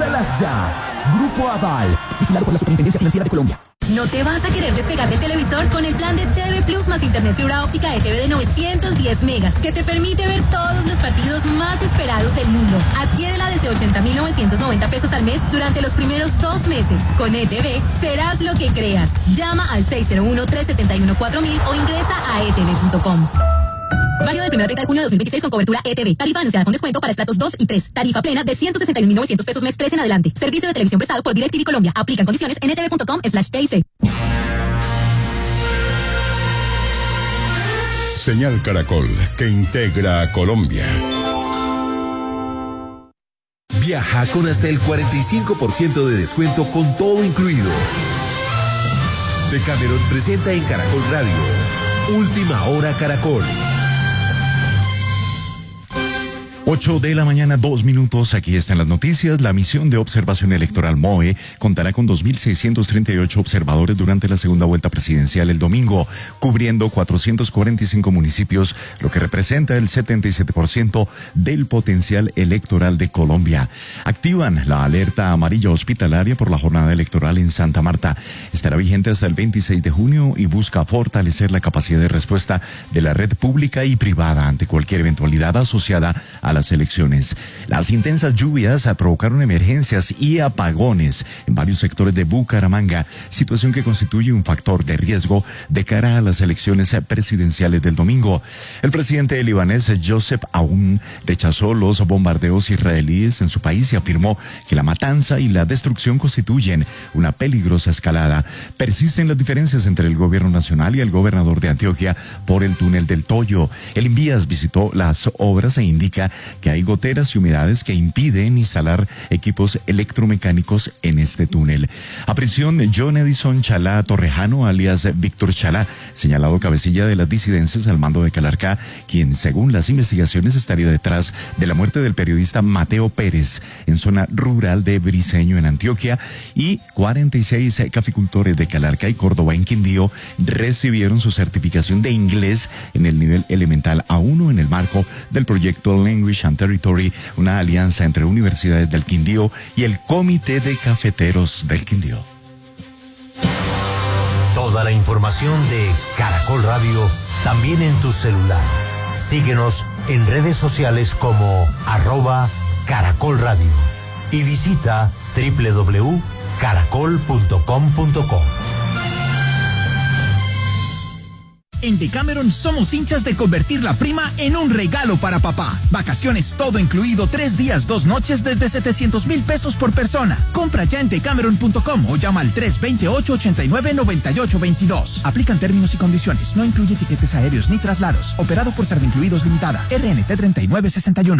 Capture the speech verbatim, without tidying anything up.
úsalas ya. Grupo Aval, vigilado por la Superintendencia Financiera de Colombia. ¿No te vas a querer despegar del televisor con el plan de T V Plus más internet fibra óptica de T V de novecientos diez megas que te permite ver todos los partidos más esperados del mundo? Adquiérela desde ochenta mil novecientos noventa pesos al mes durante los primeros dos meses. Con E T V serás lo que creas. Llama al seis cero uno, tres siete uno, cuatro mil o ingresa a e t v punto com. Válido del primero al treinta de junio de dos mil veintiséis con cobertura E T V. Tarifa anunciada con descuento para estratos dos y tres. Tarifa plena de ciento sesenta y un mil novecientos pesos mes tres en adelante. Servicio de televisión prestado por DirecTV Colombia. Aplican condiciones en e t v punto com slash t i c. Señal Caracol, que integra a Colombia. Viaja con hasta el cuarenta y cinco por ciento de descuento con todo incluido. Decameron presenta en Caracol Radio Última Hora Caracol. ocho de la mañana, dos minutos. Aquí están las noticias. La misión de observación electoral M O E contará con dos mil seiscientos treinta y ocho observadores durante la segunda vuelta presidencial el domingo, cubriendo cuatrocientos cuarenta y cinco municipios, lo que representa el setenta y siete por ciento del potencial electoral de Colombia. Activan la alerta amarilla hospitalaria por la jornada electoral en Santa Marta. Estará vigente hasta el veintiséis de junio y busca fortalecer la capacidad de respuesta de la red pública y privada ante cualquier eventualidad asociada a las elecciones. Las intensas lluvias provocaron emergencias y apagones en varios sectores de Bucaramanga, situación que constituye un factor de riesgo de cara a las elecciones presidenciales del domingo. El presidente libanés Joseph Aoun rechazó los bombardeos israelíes en su país y afirmó que la matanza y la destrucción constituyen una peligrosa escalada. Persisten las diferencias entre el gobierno nacional y el gobernador de Antioquia por el túnel del Toyo. El Invías visitó las obras e indica que hay goteras y humedades que impiden instalar equipos electromecánicos en este túnel. Aprehensión John Edison Chalá Torrejano, alias Víctor Chalá, señalado cabecilla de las disidencias al mando de Calarcá, quien según las investigaciones estaría detrás de la muerte del periodista Mateo Pérez en zona rural de Briceño en Antioquia, y cuarenta y seis caficultores de Calarcá y Córdoba en Quindío recibieron su certificación de inglés en el nivel elemental A uno en el marco del proyecto Language and Territory, una alianza entre universidades del Quindío y el Comité de Cafeteros del Quindío. Toda la información de Caracol Radio también en tu celular. Síguenos en redes sociales como arroba Caracol Radio y visita doble u doble u doble u punto caracol punto com punto co. En Decameron somos hinchas de convertir la prima en un regalo para papá. Vacaciones todo incluido, tres días, dos noches desde setecientos mil pesos por persona. Compra ya en decameron punto com o llama al tres dos ocho, ocho nueve, nueve ocho dos dos. Aplican términos y condiciones. No incluye tiquetes aéreos ni traslados. Operado por Servincluidos Limitada. R N T treinta y nueve sesenta y uno.